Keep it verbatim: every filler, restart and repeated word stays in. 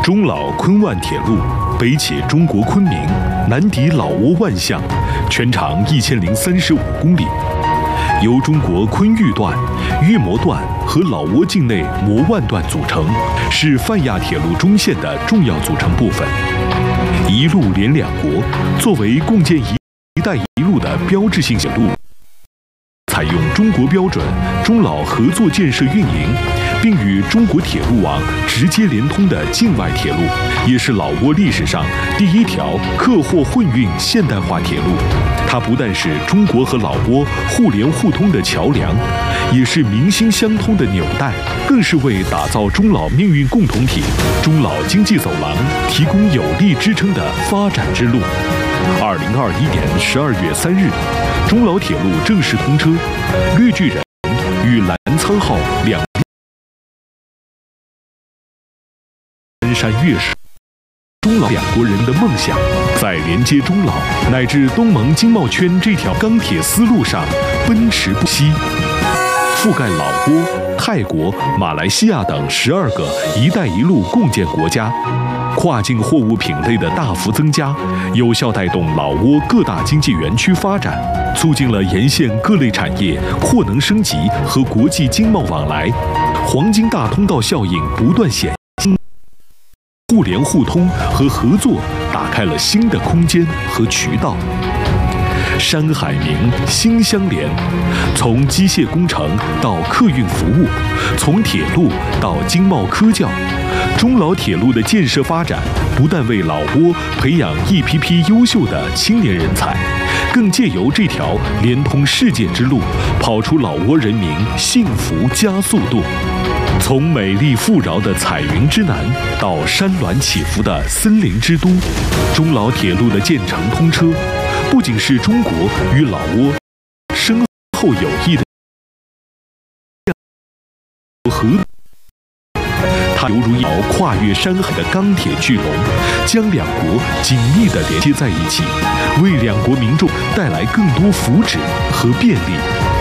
中老昆万铁路北起中国昆明，南抵老挝万象，全长一千零三十五公里，由中国昆玉段、玉磨段和老挝境内磨万段组成，是泛亚铁路中线的重要组成部分。一路连两国，作为共建“一带一路”的标志性线路，采用中国标准中老合作建设运营，并与中国铁路网直接连通的境外铁路，也是老挝历史上第一条客货混运现代化铁路。它不但是中国和老挝互联互通的桥梁，也是民心相通的纽带，更是为打造中老命运共同体、中老经济走廊提供有力支撑的发展之路。二零二一年十二月三日，中老铁路正式通车，绿巨人与澜沧号两翻山越岭，中老两国人的梦想，在连接中老乃至东盟经贸圈这条钢铁丝路上奔驰不息，覆盖老挝、泰国、马来西亚等十二个“一带一路”共建国家。跨境货物品类的大幅增加，有效带动老挝各大经济园区发展，促进了沿线各类产业货能升级和国际经贸往来，黄金大通道效应不断显现，互联互通和合作打开了新的空间和渠道。山海名，心相连，从机械工程到客运服务，从铁路到经贸科教，中老铁路的建设发展不但为老挝培养一批批优秀的青年人才，更借由这条连通世界之路，跑出老挝人民幸福加速度。从美丽富饶的彩云之南到山峦起伏的森林之都，中老铁路的建成通车，不仅是中国与老挝深厚友谊的合，它犹如一条跨越山海的钢铁巨龙，将两国紧密地连接在一起，为两国民众带来更多福祉和便利。